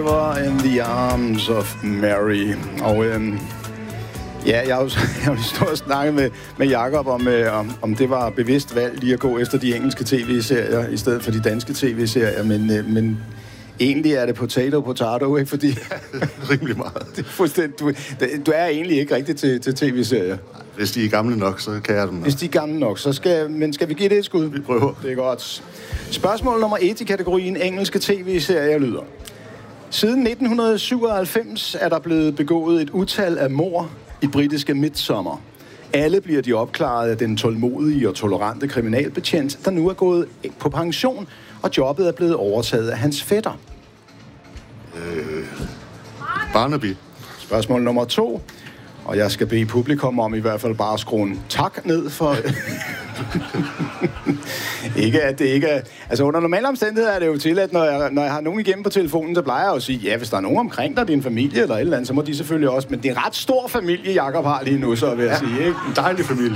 In the Arms of Mary. Og ja, jeg har jo stået og snakket med Jakob om det var bevidst valg lige at gå efter de engelske tv-serier i stedet for de danske tv-serier, men egentlig er det potato, ikke? Fordi rimelig meget. Det er fuldstændig, du er egentlig ikke rigtig til tv-serier. Hvis de er gamle nok, så kan jeg dem. Hvis de er gamle nok, så skal vi give det et skud? Vi prøver. Det er godt. Spørgsmål nummer 1 i kategorien engelske tv-serier lyder: Siden 1997 er der blevet begået et utal af mord i britiske Midsomer. Alle bliver de opklaret af den tålmodige og tolerante kriminalbetjent, der nu er gået på pension, og jobbet er blevet overtaget af hans fætter. Barnaby. Spørgsmål nummer 2. Og jeg skal bede publikum om i hvert fald bare at skrue en tak ned for... Ikke at det ikke er... Altså under normale omstændigheder er det jo tilladt, når jeg har nogen igennem på telefonen, så plejer jeg at sige, ja, hvis der er nogen omkring dig, din familie eller et eller andet, så må de selvfølgelig også. Men det er en ret stor familie, Jakob har lige nu, så vil jeg sige, ikke? En dejlig familie.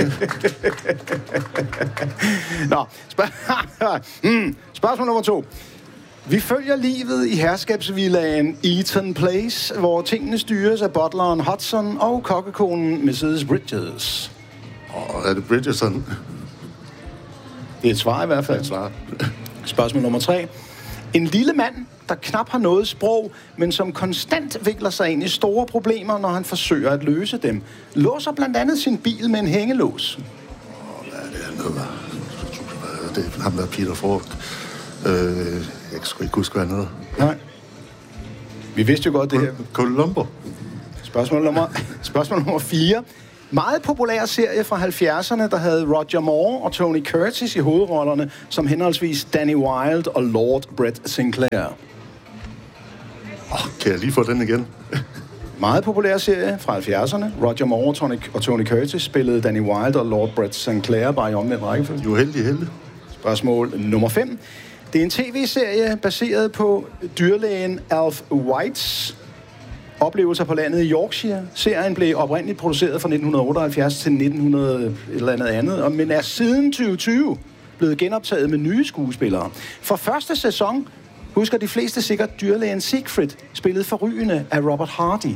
Nå, spørgsmål nummer 2. Vi følger livet i herskabsvillaen Eaton Place, hvor tingene styres af butleren Hudson og kokkekonen Mrs. Bridges. Er det Bridgerton? Det er et svar i hvert fald. Det er et svar. Spørgsmål nummer 3. En lille mand, der knap har noget sprog, men som konstant vikler sig ind i store problemer, når han forsøger at løse dem, låser blandt andet sin bil med en hængelås. Hvad er det, han hedder? Det er ham, der er Peter Falk. Jeg kan sgu ikke huske, hvad han hedder. Nej. Vi vidste jo godt det her. Columbo. Spørgsmål nummer 4. Meget populær serie fra 70'erne, der havde Roger Moore og Tony Curtis i hovedrollerne, som henholdsvis Danny Wilde og Lord Brett Sinclair. Kan jeg lige få den igen? Meget populær serie fra 70'erne. Roger Moore og Tony Curtis spillede Danny Wilde og Lord Brett Sinclair, bare i omvendt rækkefølge. Jo, heldig. Spørgsmål nummer 5. Det er en tv-serie baseret på dyrlægen Alf Whites oplevelser på landet i Yorkshire. Serien blev oprindeligt produceret fra 1978 til 1900 et eller andet, men er siden 2020 blevet genoptaget med nye skuespillere. For første sæson husker de fleste sikkert dyrlægen Siegfried, spillet forrygende af Robert Hardy.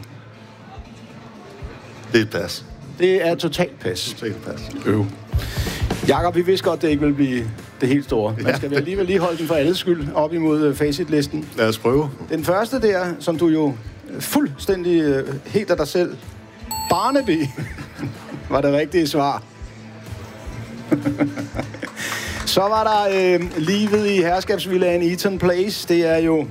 Det er et pas. Det er totalt pas. Totalt pas. Jakob, vi vidste godt, det ikke vil blive det helt store. Man skal vel alligevel lige holde den for alles skyld op imod facitlisten. Lad os prøve. Den første der, som du jo fuldstændig helt af dig selv, Barnaby, var det rigtige svar. Så var der livet i herskabsvillaen Eaton Place. Det er jo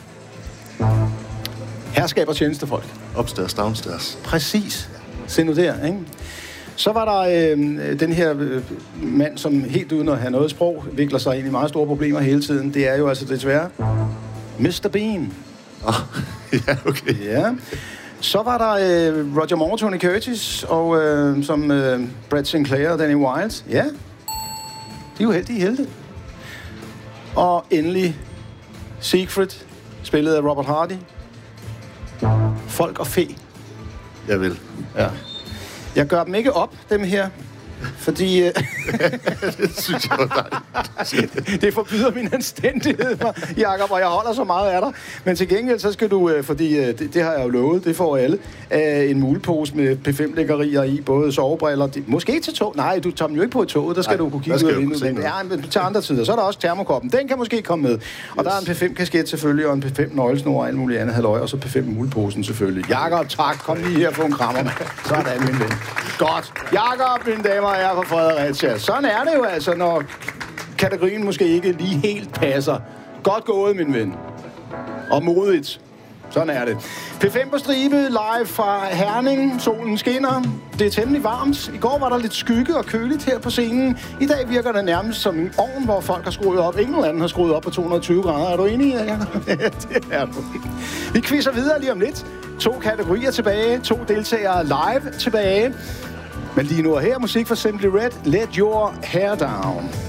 herskab og tjenestefolk. Upstairs, downstairs. Præcis. Se nu der, ikke? Så var der den her mand, som helt uden at have noget sprog, vikler sig ind i meget store problemer hele tiden. Det er jo altså desværre Mr. Bean. Ja, okay. Ja. Så var der Roger Moore, Tony Curtis og som Brett Sinclair og Danny Wilde. Ja, de er jo heldige helte. Og endelig Siegfried, spillet af Robert Hardy. Folk og fe. Jeg vil. Ja. Jeg gør dem ikke op, dem her, fordi... Det synes jeg var dejligt. Det forbyder min anstændighed, Jakob, og jeg holder så meget af dig. Men til gengæld, så skal du, fordi det har jeg jo lovet, det får alle, en mulepose med P5-lækkerier i, både sovebriller, måske til tog. Nej, du tager dem jo ikke på i toget, der skal du kunne kigge ud af vinduet. Ja, men til andre tider. Så er der også termokoppen, den kan måske komme med. Og der er en P5-kasket selvfølgelig, og en P5-nøglesnor og alt muligt andet halløj, og så P5-muleposen selvfølgelig. Jakob, tak. Kom lige her og få en krammer. Sådan, min ven. Godt. Jakob, mine damer og herrer fra Fredericia. Sådan er det jo altså, når kategorien måske ikke lige helt passer. Godt gået, min ven. Og modigt. Sådan er det. P5 på stribe, live fra Herning. Solen skinner. Det er temmelig varmt. I går var der lidt skygge og køligt her på scenen. I dag virker det nærmest som en ovn, hvor folk har skruet op. Ingen anden har skruet op på 220 grader. Er du enig, Jacob? Ja, det er du. Vi quizzer videre lige om lidt. 2 kategorier tilbage. 2 deltagere live tilbage. Men lige nu er her musik for Simply Red. Let Your Hair Down.